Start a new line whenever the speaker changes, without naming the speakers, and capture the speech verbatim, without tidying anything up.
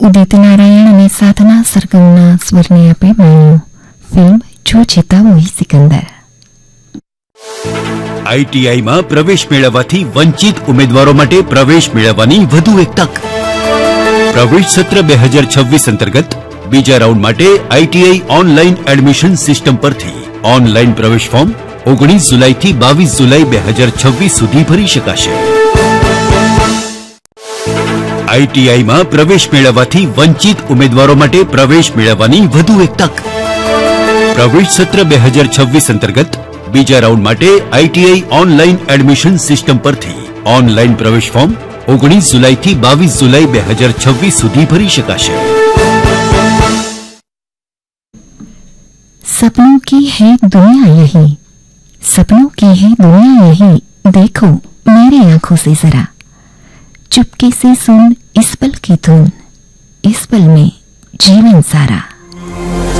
ઉદિત નારાયણ અને સાધના સરગમના સ્વરને આપે માણ્યું. ફિલ્મ જો જીતા વહી સિકંદર.
આઈટીઆઈમાં પ્રવેશ મેળવવાથી વંચિત ઉમેદવારો માટે પ્રવેશ મેળવવાની વધુ એક તક. પ્રવેશ સત્ર બે હજાર છવ્વીસ અંતર્ગત બીજા રાઉન્ડ માટે આઈટીઆઈ ઓનલાઈન એડમિશન સિસ્ટમ પરથી ઓનલાઈન પ્રવેશ ફોર્મ ઓગણીસ જુલાઈથી બાવીસ જુલાઈ બે હજાર છવ્વીસ સુધી ભરી શકાશે. આઈટીઆઈમાં પ્રવેશ મેળવવાથી વંચિત ઉમેદવારો માટે પ્રવેશ મેળવવાની વધુ એક તક. પ્રવેશ સત્ર બે હજાર છવ્વીસ અંતર્ગત બીજા રાઉન્ડ માટે આઈટીઆઈ ઓનલાઈન એડમિશન સિસ્ટમ પરથી ઓનલાઈન પ્રવેશ ફોર્મ ઓગણીસ જુલાઈથી બાવીસ જુલાઈ બે હજાર છવ્વીસ સુધી ભરી શકાશે.
सपनों की है दुनिया यही, सपनों की है दुनिया यही, देखो मेरी आंखों से जरा, चुपके से सुन इस पल की धुन, इस पल में जीवन सारा.